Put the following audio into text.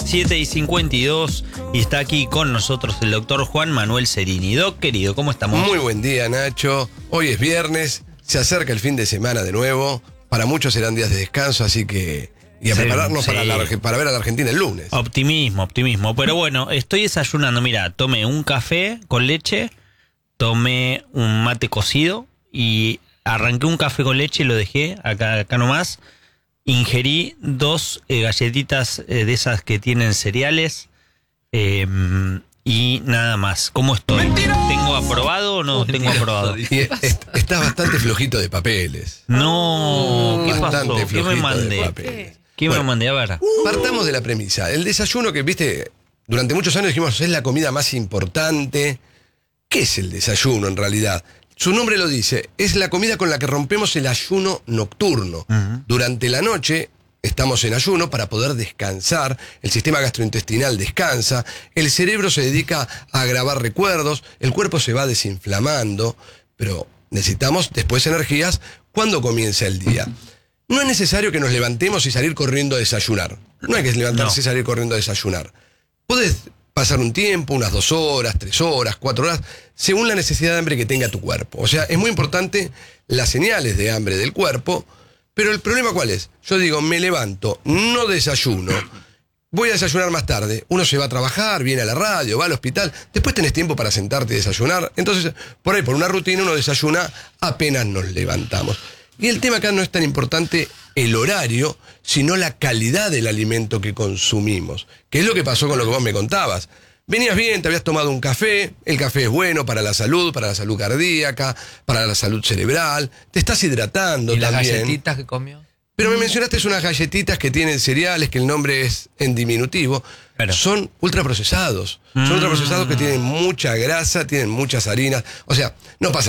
7:52 y está aquí con nosotros el doctor Juan Manuel Cerini. Doc, querido, ¿cómo estamos? Muy buen día, Nacho. Hoy es viernes, se acerca el fin de semana de nuevo. Para muchos serán días de descanso, así que... Y a prepararnos para ver a la Argentina el lunes. Optimismo. Pero bueno, estoy desayunando. Mira, tomé un café con leche, tomé un mate cocido y arranqué un café con leche y lo dejé acá nomás. Ingerí 2 galletitas de esas que tienen cereales y nada más. ¿Cómo estoy? ¡Mentira! ¿Tengo aprobado o no tengo aprobado? Y estás bastante flojito de papeles. No, ¿qué pasó? ¿Qué me mandé? ¿Qué me mandé? A ver. Partamos de la premisa. El desayuno que, viste, durante muchos años dijimos es la comida más importante. ¿Qué es el desayuno en realidad? Su nombre lo dice, es la comida con la que rompemos el ayuno nocturno. Durante la noche estamos en ayuno para poder descansar, el sistema gastrointestinal descansa, el cerebro se dedica a grabar recuerdos, el cuerpo se va desinflamando, pero necesitamos después energías cuando comienza el día. No es necesario que nos levantemos y salir corriendo a desayunar. No hay que levantarse y salir corriendo a desayunar. Podés pasar un tiempo, unas 2 horas, 3 horas, 4 horas, según la necesidad de hambre que tenga tu cuerpo. O sea, es muy importante las señales de hambre del cuerpo, pero el problema ¿cuál es? Yo digo, me levanto, no desayuno, voy a desayunar más tarde. Uno se va a trabajar, viene a la radio, va al hospital, después tenés tiempo para sentarte y desayunar. Entonces, por una rutina uno desayuna apenas nos levantamos. Y el tema acá no es tan importante el horario, sino la calidad del alimento que consumimos. Que es lo que pasó con lo que vos me contabas. Venías bien, te habías tomado un café, el café es bueno para la salud cardíaca, para la salud cerebral, te estás hidratando también. ¿Y las galletitas que comió? Pero me mencionaste unas galletitas que tienen cereales, que el nombre es en diminutivo. Pero son ultraprocesados. Son ultraprocesados que tienen mucha grasa, tienen muchas harinas. O sea, no pasa